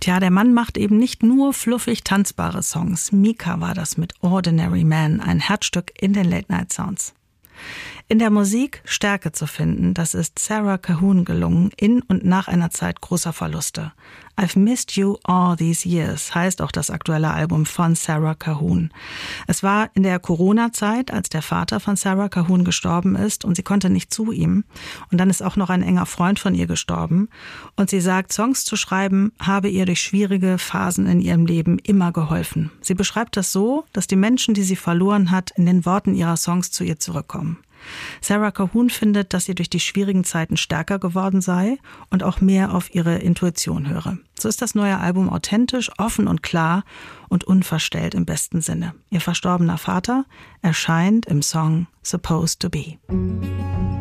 Tja, der Mann macht eben nicht nur fluffig tanzbare Songs. Mika war das mit Ordinary Man, ein Herzstück in den Late Night Sounds. In der Musik Stärke zu finden, das ist Sarah Cahun gelungen, in und nach einer Zeit großer Verluste. I've Missed You All These Years heißt auch das aktuelle Album von Sarah Cahun. Es war in der Corona-Zeit, als der Vater von Sarah Cahun gestorben ist und sie konnte nicht zu ihm. Und dann ist auch noch ein enger Freund von ihr gestorben. Und sie sagt, Songs zu schreiben habe ihr durch schwierige Phasen in ihrem Leben immer geholfen. Sie beschreibt das so, dass die Menschen, die sie verloren hat, in den Worten ihrer Songs zu ihr zurückkommen. Sarah Cahun findet, dass sie durch die schwierigen Zeiten stärker geworden sei und auch mehr auf ihre Intuition höre. So ist das neue Album authentisch, offen und klar und unverstellt im besten Sinne. Ihr verstorbener Vater erscheint im Song Supposed to Be.